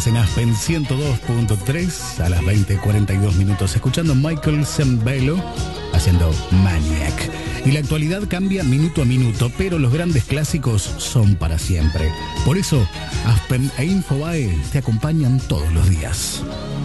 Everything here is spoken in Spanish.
en Aspen 102.3 a las 20:42 minutos, escuchando Michael Sembello haciendo Maniac. Y la actualidad cambia minuto a minuto, pero los grandes clásicos son para siempre. Por eso, Aspen e Infobae te acompañan todos los días.